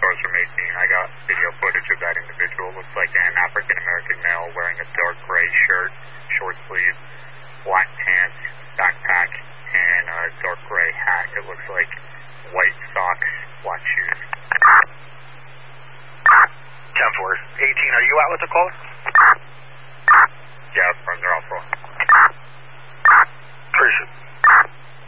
cars from 18. I got video footage of that individual. Looks like an African-American male wearing a dark gray shirt, short sleeve, black pants, backpack, and a dark gray hat. It looks like white socks, black shoes. 10-4. 18, are you out with the call?